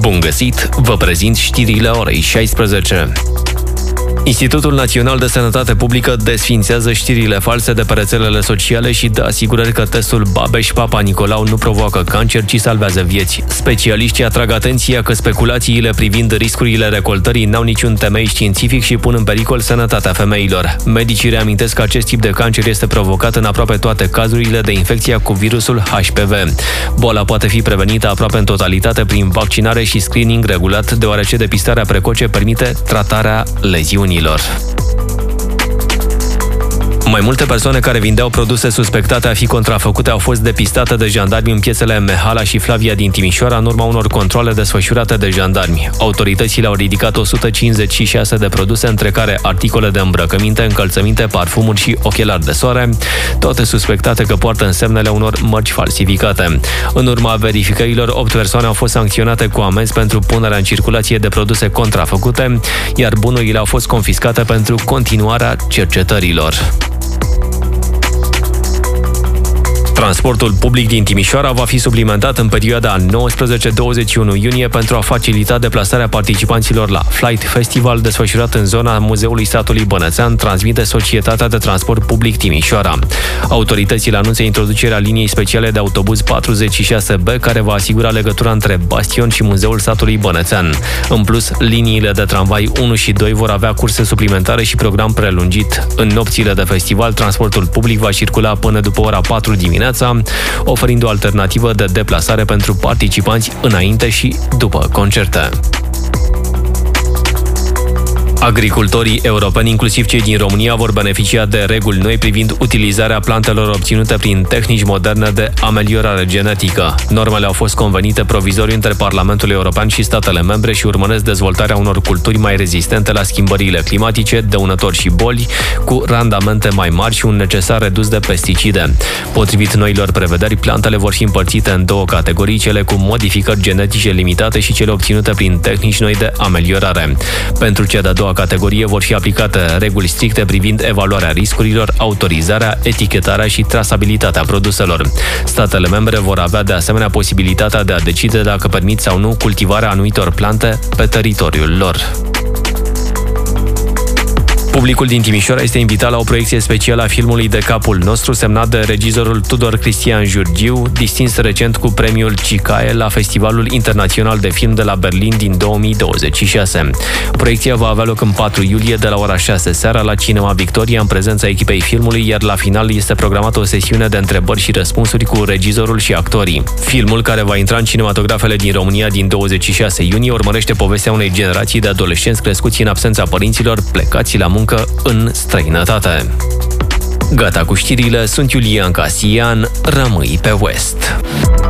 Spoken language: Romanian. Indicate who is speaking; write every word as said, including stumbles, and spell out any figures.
Speaker 1: Bun găsit! Vă prezint știrile orei șaisprezece. Institutul Național de Sănătate Publică desființează știrile false de pe rețelele sociale și dă asigurări că testul Babeș-Papa Nicolau nu provoacă cancer, ci salvează vieți. Specialiștii atrag atenția că speculațiile privind riscurile recoltării n-au niciun temei științific și pun în pericol sănătatea femeilor. Medicii reamintesc că acest tip de cancer este provocat în aproape toate cazurile de infecția cu virusul H P V. Boala poate fi prevenită aproape în totalitate prin vaccinare și screening regulat, deoarece depistarea precoce permite tratarea leziunii. Mai multe persoane care vindeau produse suspectate a fi contrafăcute au fost depistate de jandarmi în piețele Mehala și Flavia din Timișoara în urma unor controale desfășurate de jandarmi. Autoritățile au ridicat o sută cincizeci și șase de produse, între care articole de îmbrăcăminte, încălțăminte, parfumuri și ochelari de soare, toate suspectate că poartă însemnele unor mărci falsificate. În urma verificărilor, opt persoane au fost sancționate cu amenzi pentru punerea în circulație de produse contrafăcute, iar bunurile au fost confiscate pentru continuarea cercetărilor. Transportul public din Timișoara va fi suplimentat în perioada nouăsprezece douăzeci și unu iunie pentru a facilita deplasarea participanților la Flight Festival desfășurat în zona Muzeului Satului Bănățean, transmite Societatea de Transport Public Timișoara. Autoritățile anunță introducerea liniei speciale de autobuz patruzeci și șase B, care va asigura legătura între Bastion și Muzeul Satului Bănățean. În plus, liniile de tramvai unu și doi vor avea curse suplimentare și program prelungit. În nopțile de festival, transportul public va circula până după ora patru dimineața, oferind o alternativă de deplasare pentru participanți înainte și după concerte. Agricultorii europeni, inclusiv cei din România, vor beneficia de reguli noi privind utilizarea plantelor obținute prin tehnici moderne de ameliorare genetică. Normele au fost convenite provizoriu între Parlamentul European și statele membre și urmăresc dezvoltarea unor culturi mai rezistente la schimbările climatice, dăunători și boli, cu randamente mai mari și un necesar redus de pesticide. Potrivit noilor prevederi, plantele vor fi împărțite în două categorii, cele cu modificări genetice limitate și cele obținute prin tehnici noi de ameliorare. Pentru cea de-a doua categorie vor fi aplicate reguli stricte privind evaluarea riscurilor, autorizarea, etichetarea și trasabilitatea produselor. Statele membre vor avea de asemenea posibilitatea de a decide dacă permit sau nu cultivarea anumitor plante pe teritoriul lor. Publicul din Timișoara este invitat la o proiecție specială a filmului De capul nostru, semnat de regizorul Tudor Cristian Giurgiu, distins recent cu premiul Cicae la Festivalul Internațional de Film de la Berlin din două mii douăzeci și șase. Proiecția va avea loc în patru iulie de la ora șase seara la Cinema Victoria, în prezența echipei filmului, iar la final este programată o sesiune de întrebări și răspunsuri cu regizorul și actorii. Filmul, care va intra în cinematografele din România din douăzeci și șase iunie, urmărește povestea unei generații de adolescenți crescuți în absența părinților, plecați la muncă în străinătate. Gata cu știrile, sunt Iulian Casian, rămâi pe West.